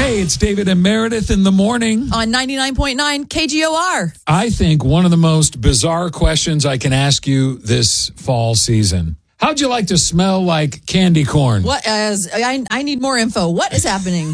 Hey, it's David and Meredith in the morning. On 99.9 KGOR. I think one of the most bizarre questions I can ask you this fall season. How'd you like to smell like candy corn? I need more info. What is happening?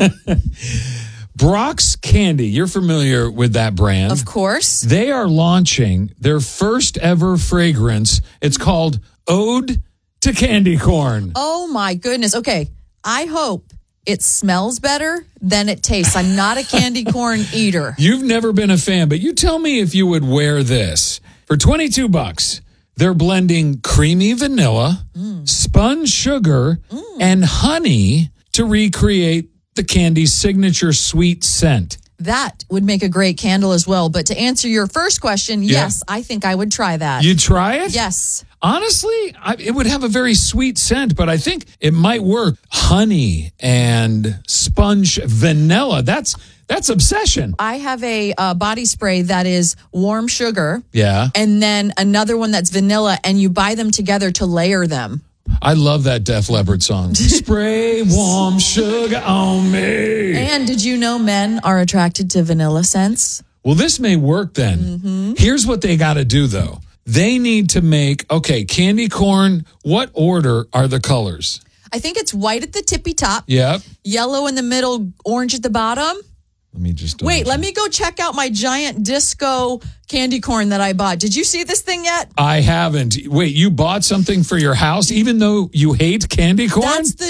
Brock's Candy. You're familiar with that brand. Of course. They are launching their first ever fragrance. It's called Ode to Candy Corn. Oh, my goodness. Okay. I hope it smells better than it tastes. I'm not a candy corn eater. You've never been a fan, but you tell me if you would wear this. For $22, they're blending creamy vanilla, spun sugar, and honey to recreate the candy's signature sweet scent. That would make a great candle as well. But to answer your first question, yes, I think I would try that. You'd try it? Yes. Honestly, it would have a very sweet scent, but I think it might work. Honey and sponge vanilla. That's obsession. I have a body spray that is warm sugar. Yeah. And then another one that's vanilla, and you buy them together to layer them. I love that Def Leppard song. Spray warm sugar on me. And did you know men are attracted to vanilla scents? Well, this may work then. Here's what they got to do, though. They need to make, candy corn, what order are the colors? I think it's white at the tippy top. Yep. Yellow in the middle, orange at the bottom. Let me just... Wait, let me go check out my giant disco candy corn that I bought. Did you see this thing yet? I haven't. Wait, you bought something for your house even though you hate candy corn?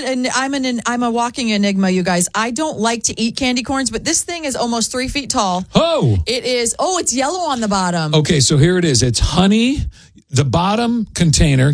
I'm a walking enigma, you guys. I don't like to eat candy corns, but this thing is almost 3 feet tall. Oh! It's yellow on the bottom. Okay, so here it is. It's honey. The bottom container,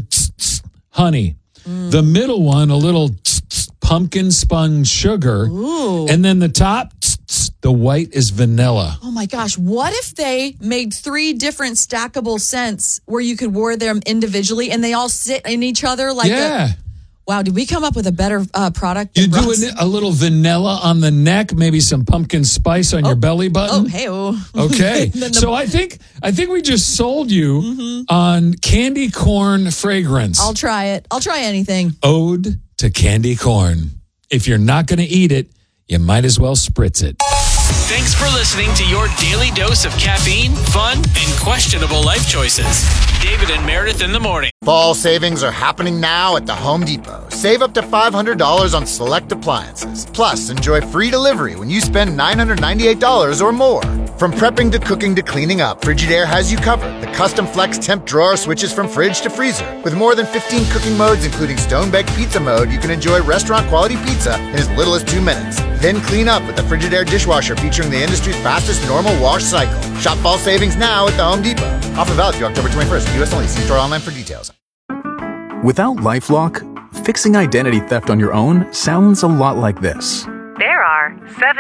honey. The middle one, a little pumpkin spun sugar. Ooh. And then the top, the white is vanilla. Oh my gosh. What if they made 3 different stackable scents where you could wear them individually and they all sit in each other like wow, did we come up with a better product? You do a little vanilla on the neck, maybe some pumpkin spice on your belly button. Oh, hey-oh. Okay. So I think we just sold you on candy corn fragrance. I'll try it. I'll try anything. Ode to candy corn. If you're not going to eat it, you might as well spritz it. Thanks for listening to your daily dose of caffeine, fun, and questionable life choices. David and Meredith in the morning. Fall savings are happening now at the Home Depot. Save up to $500 on select appliances. Plus, enjoy free delivery when you spend $998 or more. From prepping to cooking to cleaning up, Frigidaire has you covered. The custom flex temp drawer switches from fridge to freezer. With more than 15 cooking modes, including stone-baked pizza mode, you can enjoy restaurant-quality pizza in as little as 2 minutes. Then clean up with the Frigidaire dishwasher featuring the industry's fastest normal wash cycle. Shop fall savings now at the Home Depot. Offer valid through October 21st. U.S. only. See store online for details. Without LifeLock, fixing identity theft on your own sounds a lot like this. There are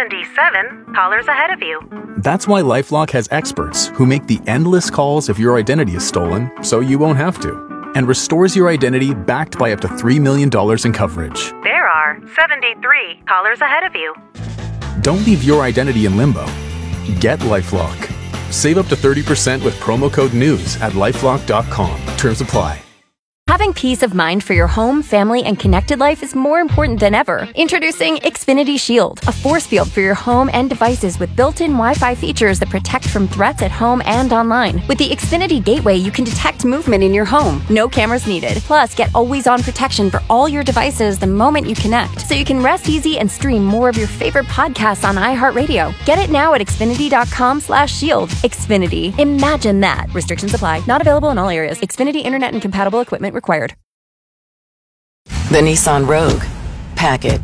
77 callers ahead of you. That's why LifeLock has experts who make the endless calls if your identity is stolen, so you won't have to, and restores your identity backed by up to $3 million in coverage. There are 73 callers ahead of you. Don't leave your identity in limbo. Get LifeLock. Save up to 30% with promo code NEWS at LifeLock.com. Terms apply. Having peace of mind for your home, family, and connected life is more important than ever. Introducing Xfinity Shield, a force field for your home and devices with built-in Wi-Fi features that protect from threats at home and online. With the Xfinity Gateway, you can detect movement in your home. No cameras needed. Plus, get always-on protection for all your devices the moment you connect, so you can rest easy and stream more of your favorite podcasts on iHeartRadio. Get it now at Xfinity.com/shield. Xfinity. Imagine that. Restrictions apply. Not available in all areas. Xfinity Internet and compatible equipment required. The Nissan Rogue. Pack it.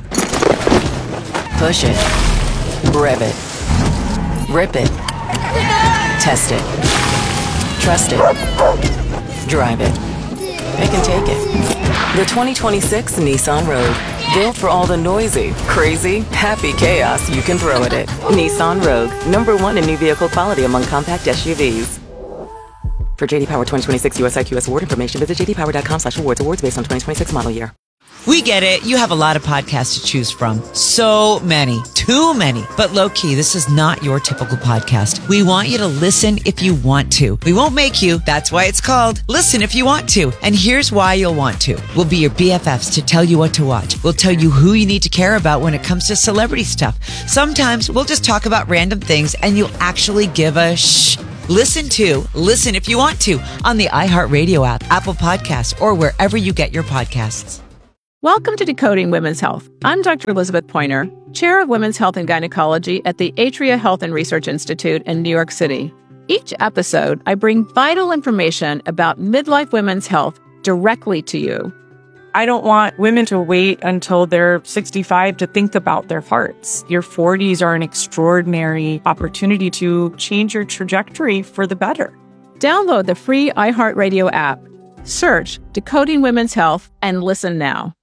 Push it. Rev it. Rip it. Test it. Trust it. Drive it. Pick and take it. The 2026 Nissan Rogue. Built for all the noisy, crazy, happy chaos you can throw at it. Nissan Rogue. #1 in new vehicle quality among compact SUVs. For JD Power 2026 US IQS award information, visit jdpower.com/awards. Awards based on 2026 model year. We get it. You have a lot of podcasts to choose from. So many. Too many. But low-key, this is not your typical podcast. We want you to listen if you want to. We won't make you. That's why it's called Listen If You Want To. And here's why you'll want to. We'll be your BFFs to tell you what to watch. We'll tell you who you need to care about when it comes to celebrity stuff. Sometimes we'll just talk about random things and you'll actually give a shh. Listen If You Want To on the iHeartRadio app, Apple Podcasts, or wherever you get your podcasts. Welcome to Decoding Women's Health. I'm Dr. Elizabeth Pointer, Chair of Women's Health and Gynecology at the Atria Health and Research Institute in New York City. Each episode, I bring vital information about midlife women's health directly to you. I don't want women to wait until they're 65 to think about their hearts. Your 40s are an extraordinary opportunity to change your trajectory for the better. Download the free iHeartRadio app. Search Decoding Women's Health and listen now.